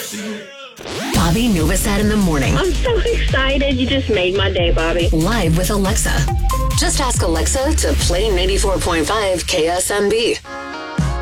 Bobby Novosad in the morning. I'm so excited. You just made my day, Bobby. Live with Alexa. Just ask Alexa to play 94.5 KSMB.